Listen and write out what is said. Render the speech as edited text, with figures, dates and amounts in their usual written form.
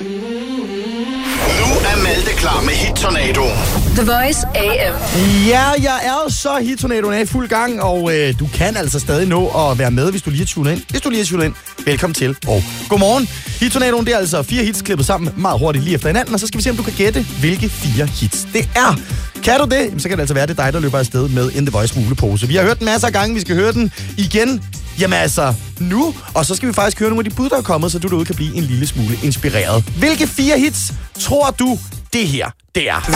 Nu er Malte klar med Hit-tornado. The Voice AM. Ja, jeg er så Hit-tornadoen er i fuld gang, og du kan altså stadig nå at være med, hvis du lige er tunet ind. Velkommen til, og godmorgen. Hit-tornadoen, det er altså 4 hits klippet sammen meget hurtigt lige efter hinanden, og så skal vi se, om du kan gætte, hvilke 4 hits det er. Kan du det, så kan det altså være, det er dig, der løber afsted med In The Voice mulepose. Vi har hørt den masser af gange, vi skal høre den igen. Jamen altså, nu. Og så skal vi faktisk høre nogle af de bud, der er kommet, så du derude kan blive en lille smule inspireret. Hvilke 4 hits tror du, det her det er?